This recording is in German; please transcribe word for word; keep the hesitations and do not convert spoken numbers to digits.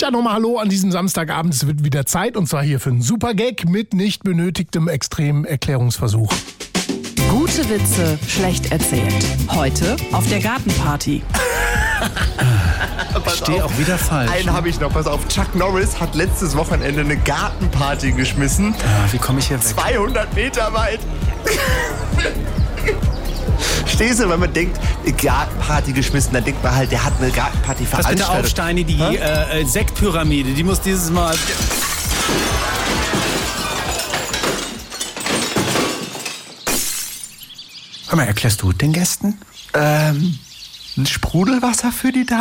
dann nochmal Hallo an diesem Samstagabend. Es wird wieder Zeit und zwar hier für einen Super-Gag mit nicht benötigtem extremen Erklärungsversuch. Gute Witze, schlecht erzählt. Heute auf der Gartenparty. Ich stehe auch wieder falsch. Einen habe ich noch, pass auf. Chuck Norris hat letztes Wochenende eine Gartenparty geschmissen. Ah, wie komme ich hier weg? zweihundert Meter weit. Stehst du, wenn man denkt, Gartenparty geschmissen, dann denkt man halt, der hat eine Gartenparty Pass bitte veranstaltet. auf, Steini, die äh, Sektpyramide, die muss dieses Mal... Hör mal, erklärst du den Gästen? Ähm, ein Sprudelwasser für die Dame?